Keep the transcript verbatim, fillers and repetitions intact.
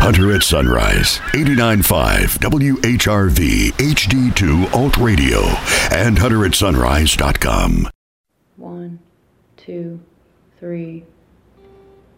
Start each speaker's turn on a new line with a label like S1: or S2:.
S1: Hunter at Sunrise, eighty-nine point five W H R V H D two Alt Radio, and hunter at sunrise dot com.
S2: One, two, three.